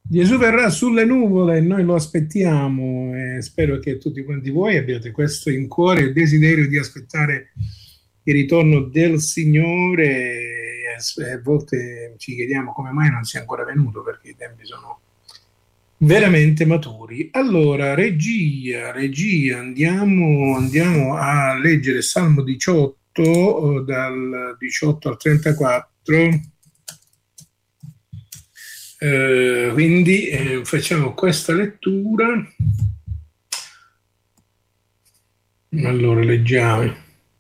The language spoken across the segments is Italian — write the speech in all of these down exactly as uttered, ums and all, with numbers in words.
Gesù verrà sulle nuvole e noi lo aspettiamo e spero che tutti quanti voi abbiate questo in cuore, il desiderio di aspettare il ritorno del Signore. E a volte ci chiediamo come mai non sia ancora venuto, perché i tempi sono veramente maturi. Allora, regia, regia, andiamo, andiamo a leggere Salmo diciotto, dal diciotto al trentaquattro. Eh, quindi eh, facciamo questa lettura. Allora leggiamo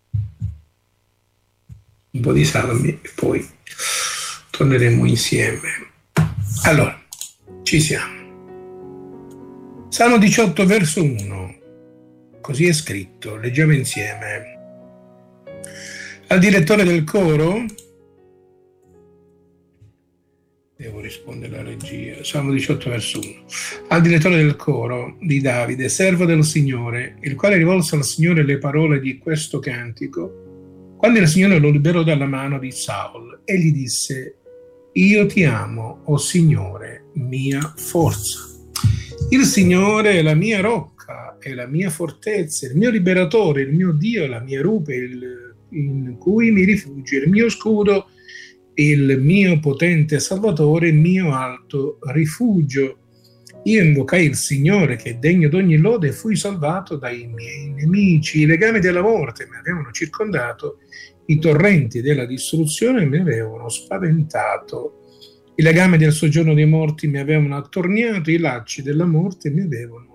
un po' di salmi e poi torneremo insieme. Allora, ci siamo. Salmo diciotto, verso uno. Così è scritto, leggiamo insieme. Al direttore del coro, devo rispondere alla regia, Salmo diciotto, verso uno. Al direttore del coro di Davide, servo del Signore, il quale rivolse al Signore le parole di questo cantico, quando il Signore lo liberò dalla mano di Saul, e gli disse: io ti amo, o Signore, mia forza. Il Signore è la mia rocca, è la mia fortezza, il mio liberatore, il mio Dio, la mia rupe, il, in cui mi rifugio, il mio scudo, il mio potente Salvatore, il mio alto rifugio. Io invocai il Signore, che è degno d'ogni lode, e fui salvato dai miei nemici. I legami della morte mi avevano circondato, i torrenti della distruzione mi avevano spaventato. I legami del soggiorno dei morti mi avevano attorniato, i lacci della morte mi avevano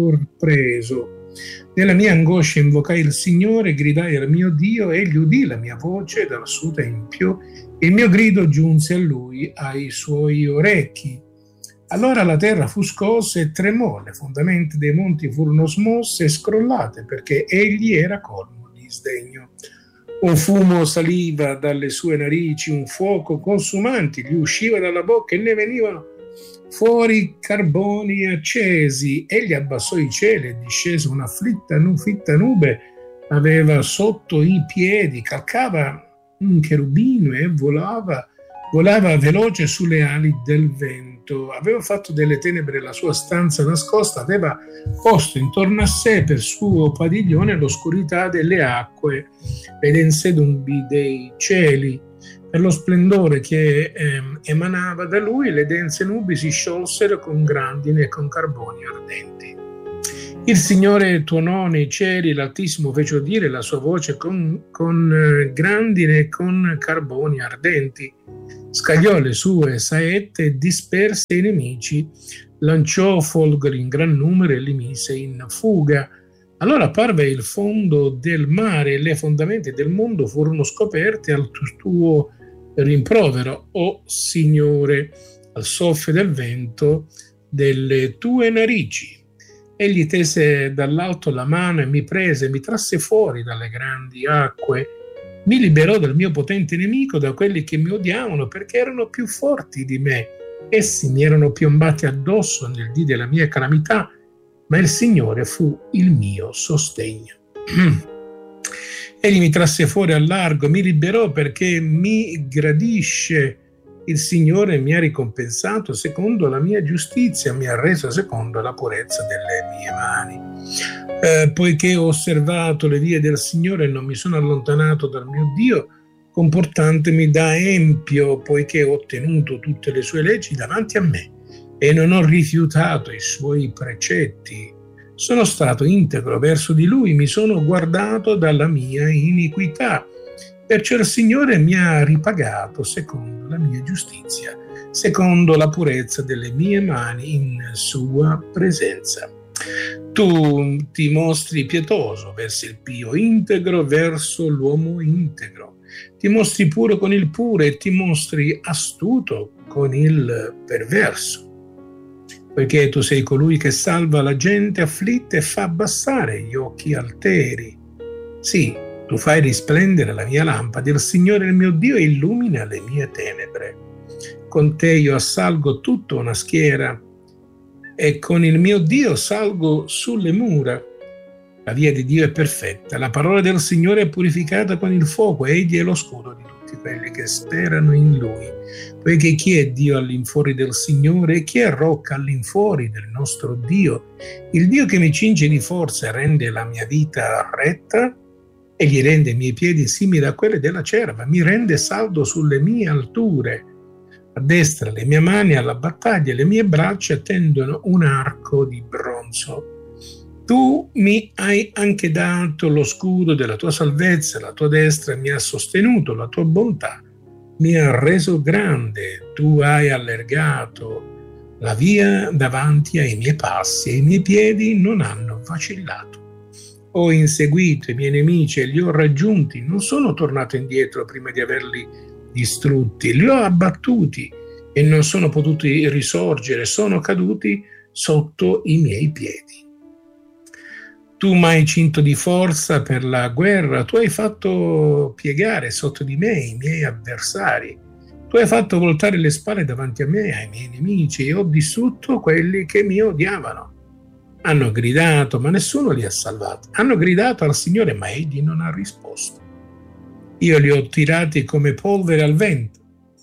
sorpreso. Nella mia angoscia invocai il Signore, gridai al mio Dio, egli udì la mia voce dal suo tempio, e il mio grido giunse a lui, ai suoi orecchi. Allora la terra fu scossa e tremò, le fondamenta dei monti furono smosse e scrollate, perché egli era colmo di sdegno. Un fumo saliva dalle sue narici, un fuoco consumante gli usciva dalla bocca e ne venivano fuori carboni accesi. Egli abbassò i cieli e discese una fitta, fitta nube, aveva sotto i piedi, calcava un cherubino e volava, volava veloce sulle ali del vento. Aveva fatto delle tenebre la sua stanza nascosta, aveva posto intorno a sé per suo padiglione l'oscurità delle acque, le dense nubi dei cieli. Per lo splendore che eh, emanava da lui, le dense nubi si sciolsero con grandine e con carboni ardenti. Il Signore tuonò nei cieli, l'Altissimo fece udire la sua voce con, con eh, grandine e con carboni ardenti. Scagliò le sue saette, disperse i nemici, lanciò folgori in gran numero e li mise in fuga. Allora apparve il fondo del mare e le fondamenta del mondo furono scoperte al tuo rimprovero, o Signore, al soffio del vento delle tue narici. Egli tese dall'alto la mano e mi prese, mi trasse fuori dalle grandi acque, mi liberò dal mio potente nemico, da quelli che mi odiavano, perché erano più forti di me. Essi mi erano piombati addosso nel dì della mia calamità, ma il Signore fu il mio sostegno. Egli mi trasse fuori al largo, mi liberò perché mi gradisce. Il Signore mi ha ricompensato secondo la mia giustizia, mi ha reso secondo la purezza delle mie mani. Eh, poiché ho osservato le vie del Signore e non mi sono allontanato dal mio Dio, comportandomi da empio, poiché ho tenuto tutte le sue leggi davanti a me e non ho rifiutato i suoi precetti. Sono stato integro verso di lui, mi sono guardato dalla mia iniquità. Perciò il Signore mi ha ripagato secondo la mia giustizia, secondo la purezza delle mie mani in sua presenza. Tu ti mostri pietoso verso il pio, integro verso l'uomo integro. Ti mostri puro con il puro e ti mostri astuto con il perverso. Poiché tu sei colui che salva la gente afflitta e fa abbassare gli occhi alteri. Sì, tu fai risplendere la mia lampada, il Signore il mio Dio illumina le mie tenebre. Con te io assalgo tutta una schiera e con il mio Dio salgo sulle mura. La via di Dio è perfetta, la parola del Signore è purificata con il fuoco, egli è lo scudo di tutti tutti quelli che sperano in Lui, poiché chi è Dio all'infuori del Signore e chi è rocca all'infuori del nostro Dio? Il Dio che mi cinge di forza e rende la mia vita retta e gli rende i miei piedi simili a quelli della cerva, mi rende saldo sulle mie alture. A destra le mie mani alla battaglia, le mie braccia tendono un arco di bronzo. Tu mi hai anche dato lo scudo della tua salvezza, la tua destra mi ha sostenuto, la tua bontà mi ha reso grande, tu hai allargato la via davanti ai miei passi e i miei piedi non hanno vacillato. Ho inseguito i miei nemici e li ho raggiunti, non sono tornato indietro prima di averli distrutti, li ho abbattuti e non sono potuti risorgere, sono caduti sotto i miei piedi. Tu mi hai cinto di forza per la guerra, tu hai fatto piegare sotto di me i miei avversari, tu hai fatto voltare le spalle davanti a me, ai miei nemici, e ho distrutto quelli che mi odiavano. Hanno gridato, ma nessuno li ha salvati. Hanno gridato al Signore, ma Egli non ha risposto. Io li ho tirati come polvere al vento.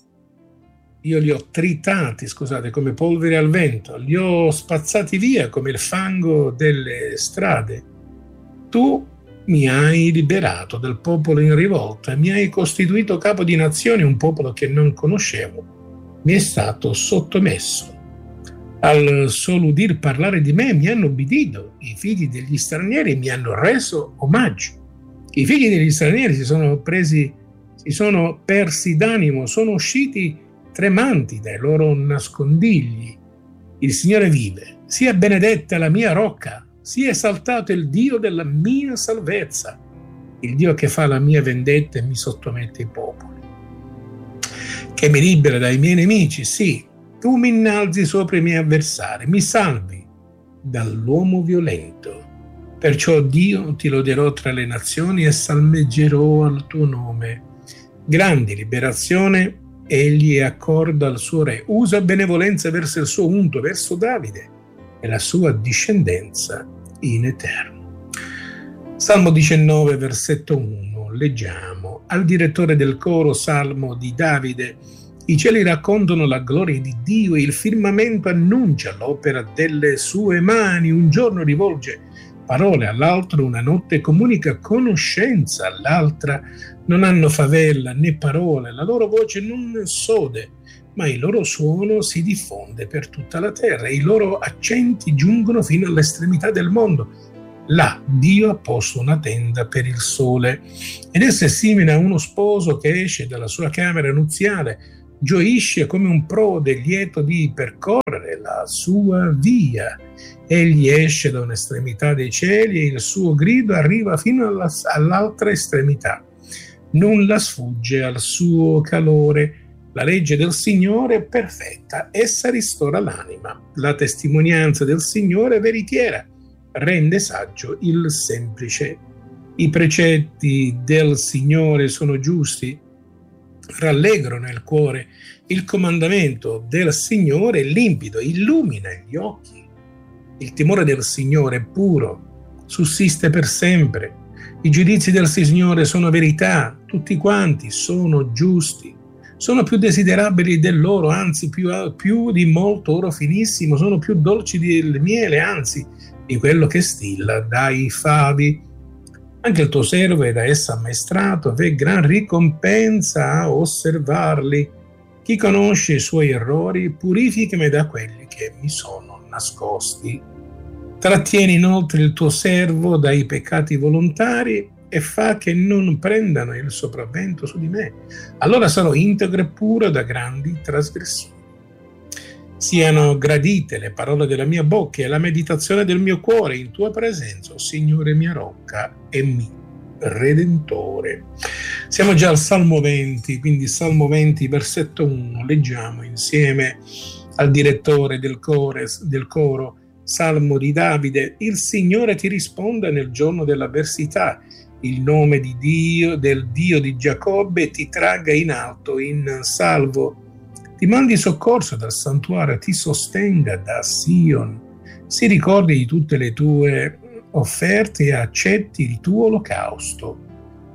Io li ho tritati, scusate, come polvere al vento, li ho spazzati via come il fango delle strade. Tu mi hai liberato dal popolo in rivolta, mi hai costituito capo di nazioni, un popolo che non conoscevo. Mi è stato sottomesso. Al solo udir parlare di me mi hanno obbedito, i figli degli stranieri mi hanno reso omaggio. I figli degli stranieri si sono presi, si sono persi d'animo, sono usciti tremanti dai loro nascondigli. Il Signore vive, sia benedetta la mia rocca, sia esaltato il Dio della mia salvezza, il Dio che fa la mia vendetta e mi sottomette i popoli, che mi libera dai miei nemici. Sì, tu mi innalzi sopra i miei avversari, mi salvi dall'uomo violento. Perciò Dio ti loderò tra le nazioni e salmeggerò al tuo nome. Grande liberazione egli accorda al suo re, usa benevolenza verso il suo unto, verso Davide e la sua discendenza in eterno. Salmo diciannove, versetto uno, leggiamo: al direttore del coro, salmo di Davide. I cieli raccontano la gloria di Dio e il firmamento annuncia l'opera delle sue mani. Un giorno rivolge parole all'altro, una notte comunica conoscenza all'altra. Non hanno favella né parole, la loro voce non sode, ma il loro suono si diffonde per tutta la terra, i loro accenti giungono fino all'estremità del mondo. Là Dio ha posto una tenda per il sole, ed essa è simile a uno sposo che esce dalla sua camera nuziale, gioisce come un prode lieto di percorrere la sua via. Egli esce da un'estremità dei cieli e il suo grido arriva fino alla, all'altra estremità. Nulla sfugge al suo calore. La legge del Signore è perfetta, essa ristora l'anima. La testimonianza del Signore è veritiera, rende saggio il semplice. I precetti del Signore sono giusti, rallegrano il cuore. Il comandamento del Signore è limpido, illumina gli occhi. Il timore del Signore è puro, sussiste per sempre. I giudizi del Signore sono verità, tutti quanti sono giusti. Sono più desiderabili dell'oro, anzi più, più di molto oro finissimo, sono più dolci del miele, anzi di quello che stilla dai favi. Anche il tuo servo è da essa ammaestrato, v'è gran ricompensa a osservarli. Chi conosce i suoi errori, purificami da quelli che mi sono nascosti. Trattieni inoltre il tuo servo dai peccati volontari e fa che non prendano il sopravvento su di me. Allora sarò integro e puro da grandi trasgressioni. Siano gradite le parole della mia bocca e la meditazione del mio cuore in tua presenza, o Signore mia rocca e mio Redentore. Siamo già al Salmo venti, quindi Salmo venti, versetto uno, leggiamo insieme al direttore del coro, del coro Salmo di Davide: il Signore ti risponda nel giorno dell'avversità, il nome di Dio, del Dio di Giacobbe ti tragga in alto, in salvo. Ti mandi soccorso dal santuario, ti sostenga da Sion, si ricordi di tutte le tue offerte e accetti il tuo olocausto.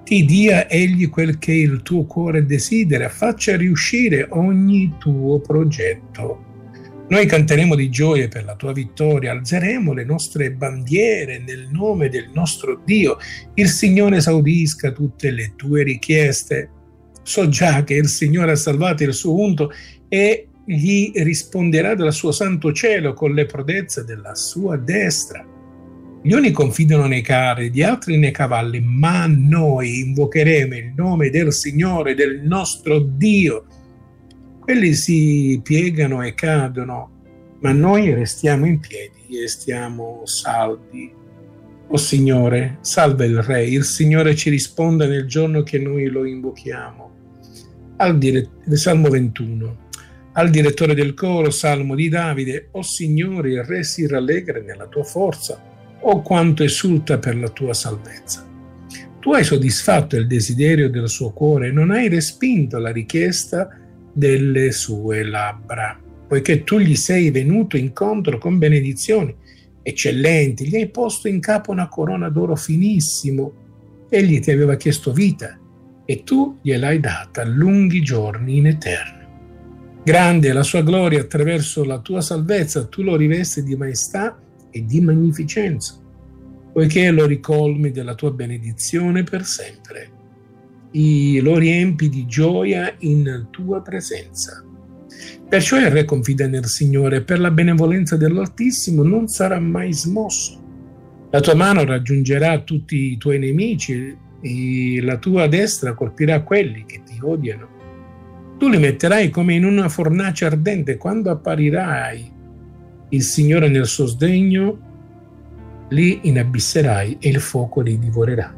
Ti dia egli quel che il tuo cuore desidera, faccia riuscire ogni tuo progetto. Noi canteremo di gioia per la tua vittoria, alzeremo le nostre bandiere nel nome del nostro Dio. Il Signore esaudisca tutte le tue richieste. So già che il Signore ha salvato il suo unto e gli risponderà dal suo santo cielo con le prodezze della sua destra. Gli uni confidano nei carri, gli altri nei cavalli, ma noi invocheremo il nome del Signore, del nostro Dio. Quelli si piegano e cadono, ma noi restiamo in piedi e stiamo saldi. O Signore, salva il Re, il Signore ci risponda nel giorno che noi lo invochiamo. Al dire- Salmo ventuno. Al direttore del coro, Salmo di Davide. O Signore, il Re si rallegra nella tua forza. O quanto esulta per la tua salvezza. Tu hai soddisfatto il desiderio del suo cuore e non hai respinto la richiesta delle sue labbra, poiché tu gli sei venuto incontro con benedizioni eccellenti, gli hai posto in capo una corona d'oro finissimo. Egli ti aveva chiesto vita e tu gliel'hai data lunghi giorni in eterno. Grande è la sua gloria attraverso la tua salvezza, tu lo rivesti di maestà e di magnificenza, poiché lo ricolmi della tua benedizione per sempre, e lo riempi di gioia in tua presenza. Perciò il Re confida nel Signore, per la benevolenza dell'Altissimo non sarà mai smosso. La tua mano raggiungerà tutti i tuoi nemici e la tua destra colpirà quelli che ti odiano. Tu li metterai come in una fornace ardente quando apparirai. Il Signore nel suo sdegno li inabisserai e il fuoco li divorerà.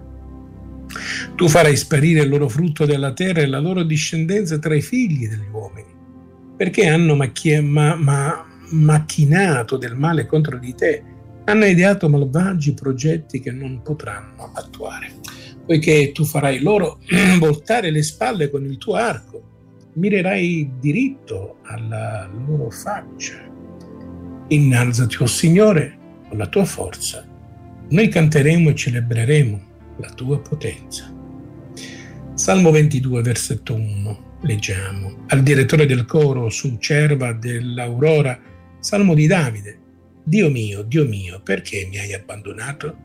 Tu farai sparire il loro frutto dalla terra e la loro discendenza tra i figli degli uomini, perché hanno macchie, ma, ma, macchinato del male contro di te, hanno ideato malvagi progetti che non potranno attuare. Poiché tu farai loro voltare le spalle con il tuo arco, mirerai diritto alla loro faccia. Innalzati, o Signore, con la tua forza. Noi canteremo e celebreremo la tua potenza. Salmo ventidue, versetto uno. Leggiamo. Al direttore del coro, su cerva dell'aurora, Salmo di Davide. Dio mio, Dio mio, perché mi hai abbandonato?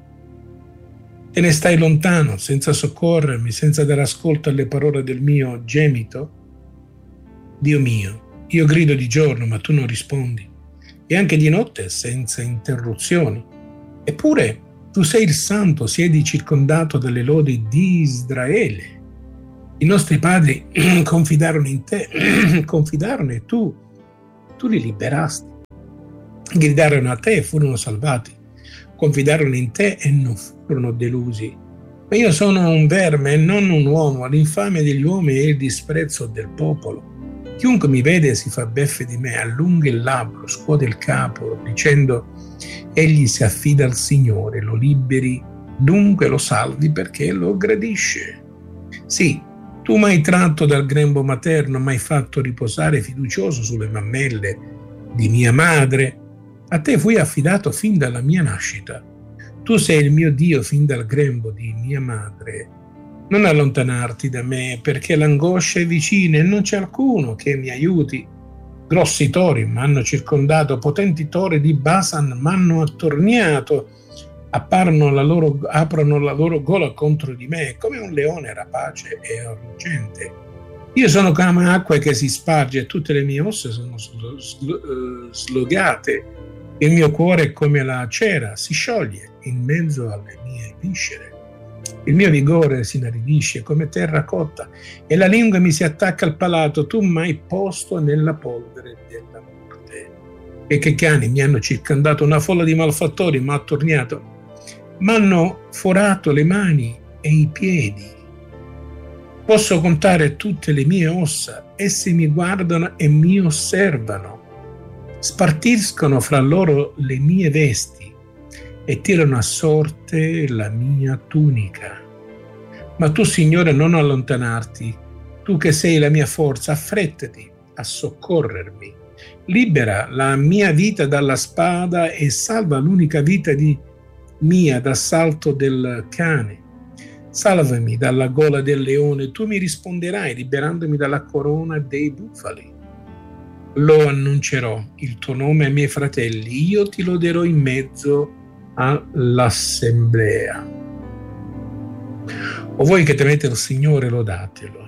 Te ne stai lontano, senza soccorrermi, senza dare ascolto alle parole del mio gemito? Dio mio, io grido di giorno, ma tu non rispondi, e anche di notte senza interruzioni. Eppure tu sei il santo, siedi circondato dalle lodi di Israele. I nostri padri confidarono in te, confidarono e tu, tu li liberasti. Gridarono a te e furono salvati. Confidarono in te e non furono delusi. Ma io sono un verme e non un uomo, l'infamia degli uomini e il disprezzo del popolo. Chiunque mi vede si fa beffe di me, allunga il labbro, scuote il capo, dicendo: egli si affida al Signore, lo liberi, dunque lo salvi perché lo gradisce. Sì, tu mi hai tratto dal grembo materno, mi hai fatto riposare fiducioso sulle mammelle di mia madre. A te fui affidato fin dalla mia nascita. Tu sei il mio Dio fin dal grembo di mia madre. Non allontanarti da me, perché l'angoscia è vicina e non c'è alcuno che mi aiuti. Grossi tori mi hanno circondato, potenti tori di Basan mi hanno attorniato. Apparono la loro, aprono la loro gola contro di me, come un leone rapace e ruggente. Io sono come acqua che si sparge e tutte le mie ossa sono sl- sl- slogate. Il mio cuore è come la cera, si scioglie in mezzo alle mie viscere. Il mio vigore si inaridisce come terra cotta e la lingua mi si attacca al palato. Tu mi hai posto nella polvere della morte. E che cani mi hanno circondato, una folla di malfattori mi ha attorniato. Mi hanno forato le mani e i piedi. Posso contare tutte le mie ossa, esse mi guardano e mi osservano. Spartiscono fra loro le mie vesti e tirano a sorte la mia tunica. Ma tu, Signore, non allontanarti, tu che sei la mia forza, affrettati a soccorrermi. Libera la mia vita dalla spada e salva l'unica vita di mia d'assalto del cane. Salvami dalla gola del leone, tu mi risponderai liberandomi dalla corona dei bufali. Lo annuncerò il tuo nome ai miei fratelli, io ti loderò in mezzo all'assemblea. O voi che temete il Signore, lodatelo.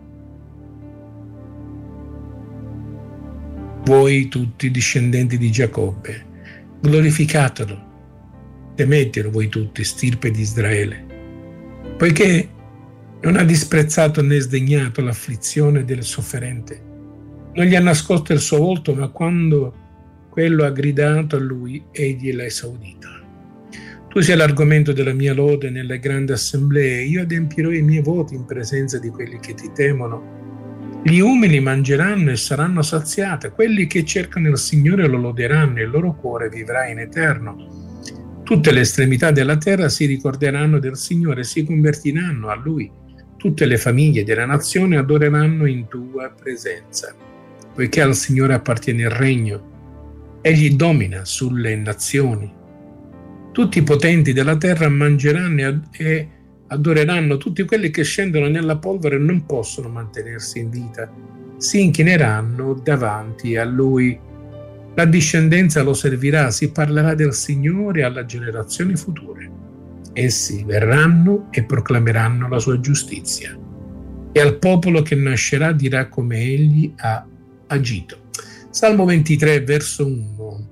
Voi tutti discendenti di Giacobbe, glorificatelo. Temetelo voi tutti, stirpe di Israele, poiché non ha disprezzato né sdegnato l'afflizione del sofferente. Non gli ha nascosto il suo volto, ma quando quello ha gridato a lui, egli l'ha esaudito. Tu sei l'argomento della mia lode nelle grandi assemblee, io adempirò i miei voti in presenza di quelli che ti temono. Gli umili mangeranno e saranno saziati, quelli che cercano il Signore lo loderanno e il loro cuore vivrà in eterno. Tutte le estremità della terra si ricorderanno del Signore e si convertiranno a Lui. Tutte le famiglie della nazione adoreranno in tua presenza, poiché al Signore appartiene il regno. Egli domina sulle nazioni. Tutti i potenti della terra mangeranno e adoreranno, tutti quelli che scendono nella polvere non possono mantenersi in vita, si inchineranno davanti a Lui. La discendenza lo servirà, si parlerà del Signore alle generazioni future. Essi verranno e proclameranno la sua giustizia, e al popolo che nascerà dirà come egli ha agito. Salmo ventitré, verso uno.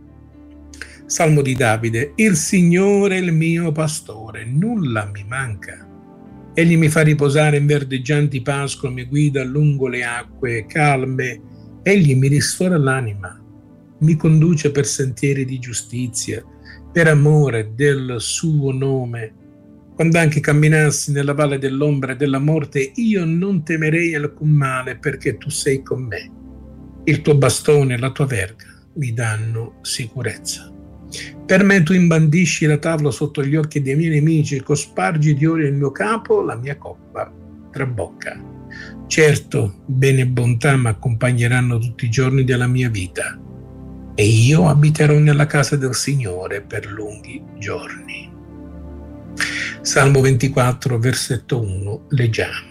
Salmo di Davide. Il Signore è il mio pastore, nulla mi manca. Egli mi fa riposare in verdeggianti pascoli, mi guida lungo le acque calme. Egli mi ristora l'anima, mi conduce per sentieri di giustizia, per amore del suo nome. Quando anche camminassi nella valle dell'ombra e della morte, io non temerei alcun male, perché tu sei con me. Il tuo bastone e la tua verga mi danno sicurezza. Per me tu imbandisci la tavola sotto gli occhi dei miei nemici, cospargi di olio il mio capo, la mia coppa trabocca. Certo, bene e bontà mi accompagneranno tutti i giorni della mia vita, e io abiterò nella casa del Signore per lunghi giorni. Salmo ventiquattro, versetto uno, leggiamo.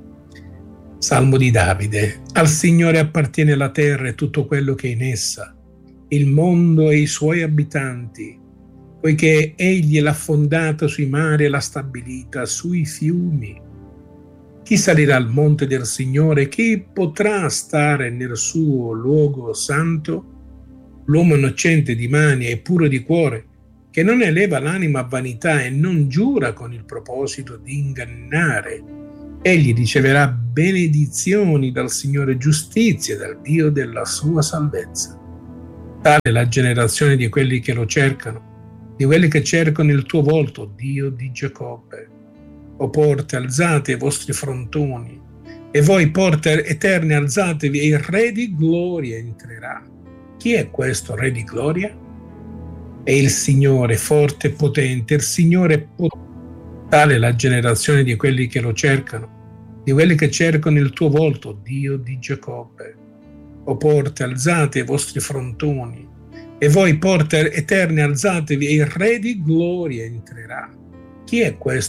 Salmo di Davide. Al Signore appartiene la terra e tutto quello che è in essa, il mondo e i suoi abitanti, poiché egli l'ha fondata sui mari e l'ha stabilita sui fiumi. Chi salirà al monte del Signore? Chi potrà stare nel suo luogo santo? L'uomo innocente di mani e puro di cuore, che non eleva l'anima a vanità e non giura con il proposito di ingannare. Egli riceverà benedizioni dal Signore, giustizia dal Dio della sua salvezza. Tale è la generazione di quelli che lo cercano, di quelli che cercano il tuo volto, Dio di Giacobbe. O porte, alzate i vostri frontoni, e voi porte eterne alzatevi, e il Re di gloria entrerà. Chi è questo Re di gloria? È il Signore forte e potente, il Signore potente. Tale è la generazione di quelli che lo cercano, di quelli che cercano il tuo volto, Dio di Giacobbe. O porte, alzate i vostri frontoni, e voi porte eterne alzatevi, e il Re di gloria entrerà. Chi è questo?